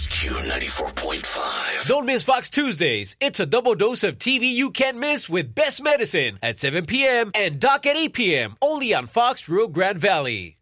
Q94.5. Don't miss Fox Tuesdays. It's a double dose of TV you can't miss with Best Medicine at 7 p.m. and Doc at 8 p.m. only on Fox Rio Grande Valley.